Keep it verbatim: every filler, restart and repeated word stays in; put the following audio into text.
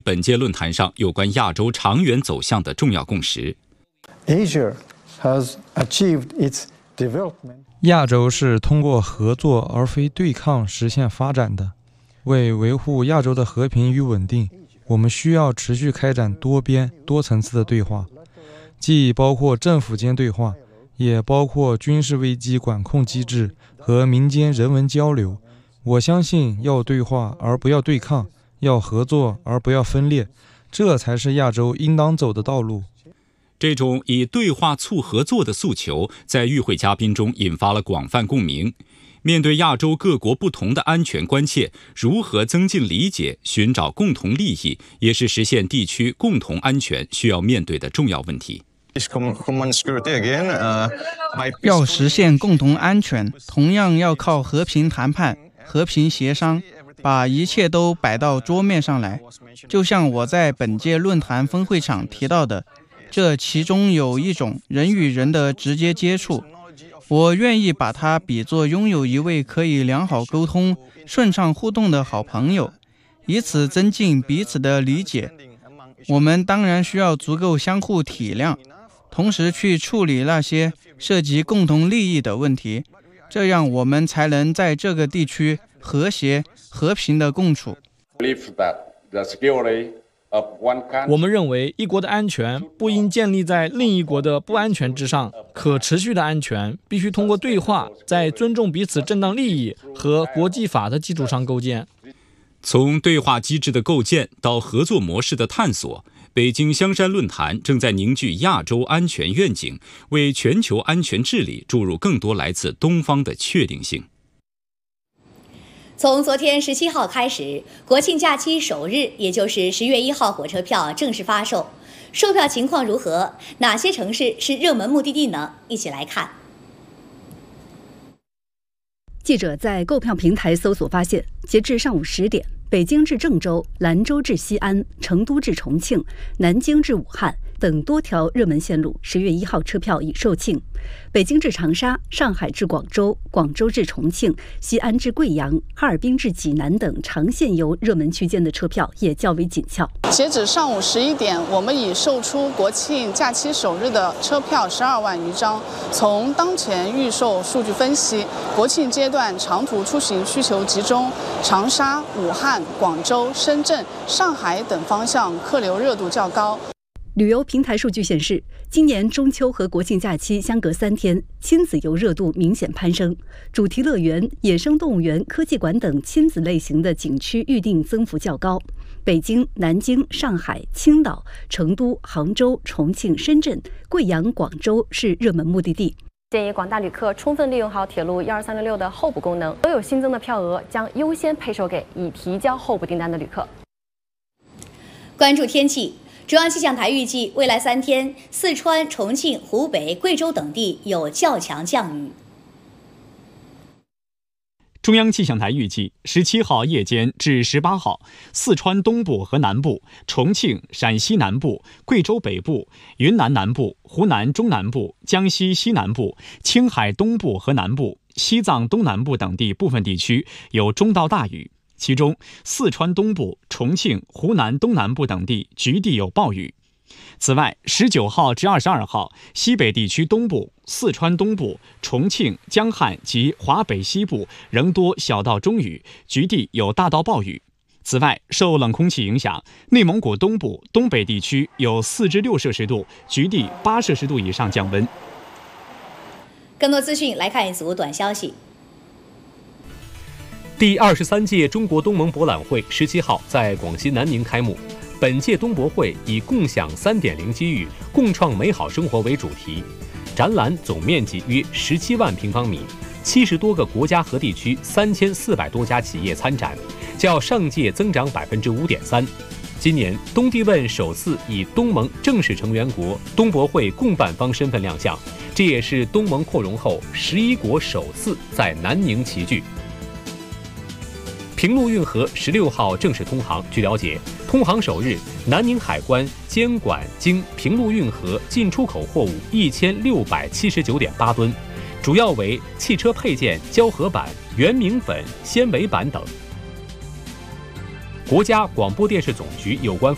本届论坛上有关亚洲长远走向的重要共识。 Asia has achieved its development. 亚洲是通过合作而非对抗实现发展的。为维护亚洲的和平与稳定，我们需要持续开展多边、多层次的对话，既包括政府间对话，也包括军事危机管控机制和民间人文交流。我相信要对话而不要对抗，要合作而不要分裂，这才是亚洲应当走的道路。 这种以对话促合作的诉求，在与会嘉宾中引发了广泛共鸣。面对亚洲各国不同的安全关切，如何增进理解、寻找共同利益，也是实现地区共同安全需要面对的重要问题。 要实现共同安全，同样要靠和平谈判、和平协商，把一切都摆到桌面上来。就像我在本届论坛分会场提到的，这其中有一种人与人的直接接触，我愿意把它比作拥有一位可以良好沟通、顺畅互动的好朋友，以此增进彼此的理解。我们当然需要足够相互体谅，同时去处理那些涉及共同利益的问题，这样我们才能在这个地区和谐、和平的共处。 我们认为，一国的安全不应建立在另一国的不安全之上。可持续的安全必须通过对话，在尊重彼此正当利益和国际法的基础上构建。 从对话机制的构建到合作模式的探索，北京香山论坛正在凝聚亚洲安全愿景，为全球安全治理注入更多来自东方的确定性。 从昨天十七号开始，国庆假期首日，也就是十月一号，火车票正式发售。售票情况如何？哪些城市是热门目的地呢？一起来看。 记者在购票平台搜索发现，截至上午十点，北京至郑州、兰州至西安、成都至重庆、南京至武汉等多条热门线路十月一号车票已售罄。北京至长沙、上海至广州、广州至重庆、西安至贵阳、哈尔滨至济南等长线游热门区间的车票也较为紧俏。 截止上午十一点，我们已售出国庆假期首日的车票十二万余张。从当前预售数据分析，国庆阶段长途出行需求集中，长沙、武汉、广州、深圳、上海等方向客流热度较高。 旅游平台数据显示，今年中秋和国庆假期相隔三天，亲子游热度明显攀升，主题乐园、野生动物园、科技馆等亲子类型的景区预订增幅较高。北京、南京、上海、青岛、成都、杭州、重庆、深圳、贵阳、广州是热门目的地。 建议广大旅客充分利用好铁路一二三六六的候补功能，所有新增的票额将优先配售给已提交候补订单的旅客。 关注天气。中央气象台预计，未来三天，四川、重庆、湖北、贵州等地有较强降雨。 中央气象台预计，十七号夜间至十八号，四川东部和南部、重庆、陕西南部、贵州北部、云南南部、湖南中南部、江西西南部、青海东部和南部、西藏东南部等地部分地区有中到大雨。其中，四川东部、重庆、湖南东南部等地局地有暴雨。此外，十九号至二十二号，西北地区东部、四川东部、重庆、江汉及华北西部仍多小到中雨，局地有大到暴雨。此外，受冷空气影响，内蒙古东部、东北地区有四至六摄氏度，局地八摄氏度以上降温。 更多资讯来看一组短消息。 第二十三届中国东盟博览会十七号在广西南宁开幕。本届东博会以“共享 三点零 机遇，共创美好生活”为主题，展览总面积约十七万平方米，七十多个国家和地区三千四百多家企业参展，较上届增长百分之五点三。今年东帝汶首次以东盟正式成员国、东博会共办方身份亮相，这也是东盟扩容后十一国首次在南宁齐聚。平陆运河十六号正式通航。据了解，通航首日，南宁海关监管经平陆运河进出口货物一千六百七十九点八吨，主要为汽车配件、胶合板、原明粉、纤维板等。国家广播电视总局有关